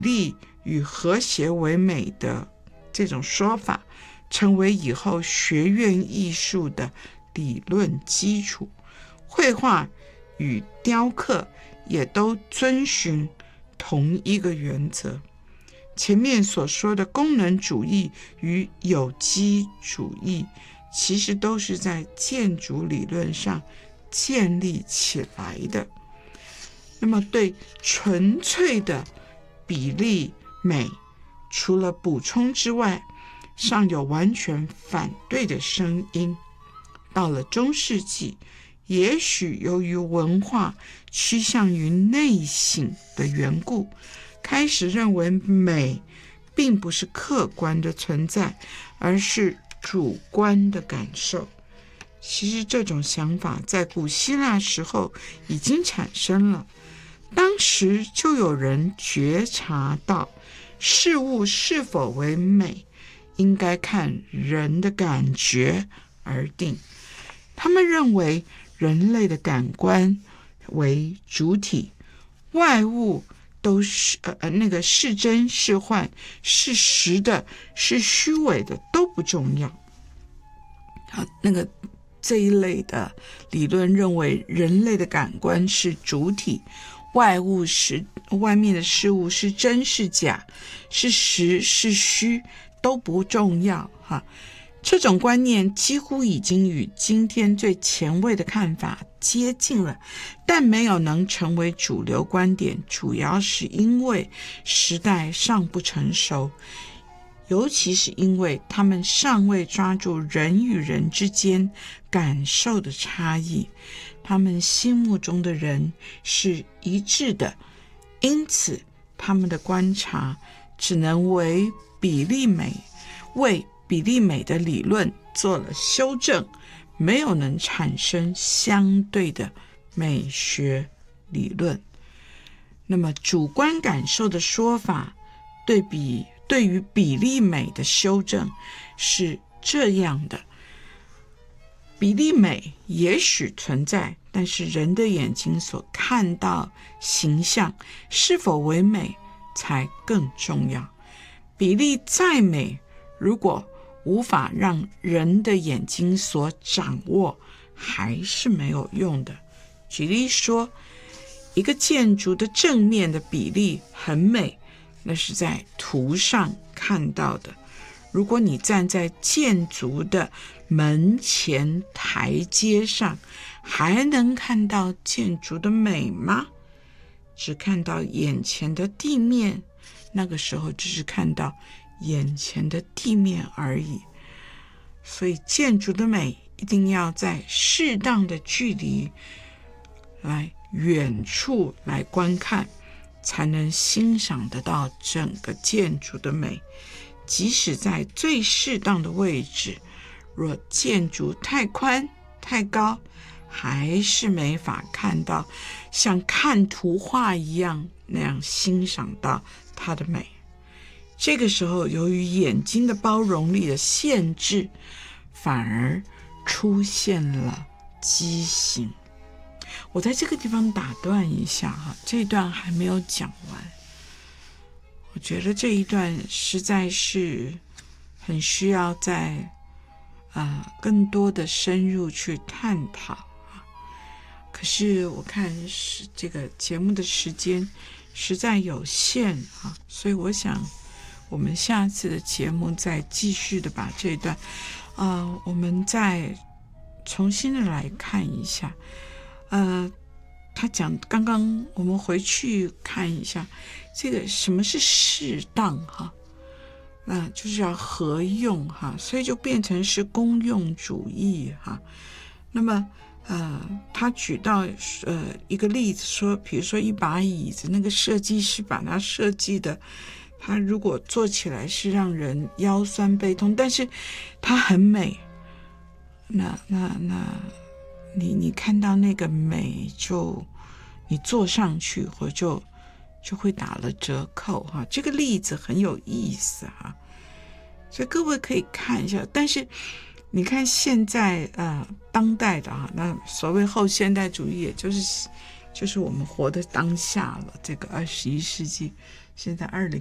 例与和谐为美的这种说法，成为以后学院艺术的理论基础。绘画与雕刻也都遵循同一个原则。前面所说的功能主义与有机主义，其实都是在建筑理论上建立起来的。那么对纯粹的比例美，除了补充之外，尚有完全反对的声音。到了中世纪，也许由于文化趋向于内省的缘故，开始认为美并不是客观的存在，而是主观的感受。其实这种想法在古希腊时候已经产生了，当时就有人觉察到事物是否为美，应该看人的感觉而定。他们认为人类的感官为主体，外物都是是真是幻，是实的是虚伪的都不重要。这一类的理论认为人类的感官是主体，外面的事物是真是假，是实是虚都不重要哈。这种观念几乎已经与今天最前卫的看法接近了，但没有能成为主流观点，主要是因为时代尚不成熟，尤其是因为他们尚未抓住人与人之间感受的差异，他们心目中的人是一致的，因此他们的观察只能为比例美的理论做了修正，没有能产生相对的美学理论。那么主观感受的说法对于比例美的修正是这样的：比例美也许存在，但是人的眼睛所看到形象是否为美才更重要。比例再美，如果无法让人的眼睛所掌握，还是没有用的。举例说，一个建筑的正面的比例很美，那是在图上看到的。如果你站在建筑的门前台阶上，还能看到建筑的美吗？只看到眼前的地面，那个时候只是看到眼前的地面而已。所以建筑的美一定要在适当的距离来远处来观看，才能欣赏得到整个建筑的美。即使在最适当的位置，若建筑太宽太高，还是没法看到像看图画一样那样欣赏到它的美。这个时候，由于眼睛的包容力的限制，反而出现了畸形。我在这个地方打断一下哈，这一段还没有讲完。我觉得这一段实在是很需要在更多的深入去探讨啊。可是我看是这个节目的时间实在有限啊，所以我想我们下次的节目再继续的把这一段我们再重新的来看一下。他讲刚刚我们回去看一下这个什么是适当哈，那就是要合用哈，所以就变成是公用主义哈。那么他举到一个例子说，比如说一把椅子，那个设计师把它设计的，他如果坐起来是让人腰酸背痛，但是它很美，那你看到那个美，就你坐上去或就会打了折扣哈。这个例子很有意思哈，所以各位可以看一下。但是你看现在当代的那所谓后现代主义，也就是我们活的当下了，这个21世纪现在20